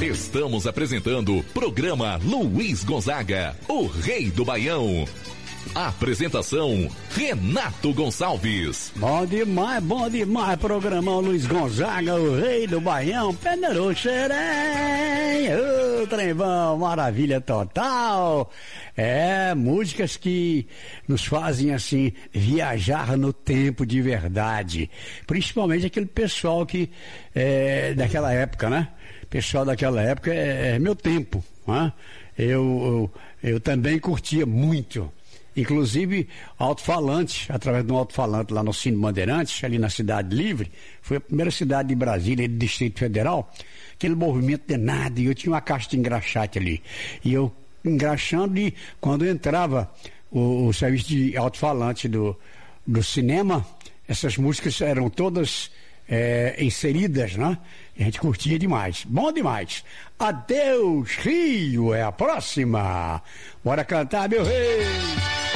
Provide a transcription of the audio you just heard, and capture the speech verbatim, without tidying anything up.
Estamos apresentando programa Luiz Gonzaga, o rei do Baião. Apresentação, Renato Gonçalves. Bom demais, bom demais, programão Luiz Gonzaga, o rei do Baião, Peneiro Xerém, ô trembão, maravilha total. É, músicas que nos fazem assim, viajar no tempo de verdade. Principalmente aquele pessoal que, é, daquela época, né? Pessoal daquela época é, é meu tempo, né? Eu, eu, eu também curtia muito. Inclusive, alto-falante, através de um alto-falante lá no Cine Bandeirantes, ali na Cidade Livre, foi a primeira cidade de Brasília, do Distrito Federal, aquele movimento de nada, e eu tinha uma caixa de engraxate ali. E eu engraxando, e quando entrava o, o serviço de alto-falante do, do cinema, essas músicas eram todas é, inseridas, né? E a gente curtia demais. Bom demais. Adeus, Rio, é a próxima. Bora cantar, meu rei.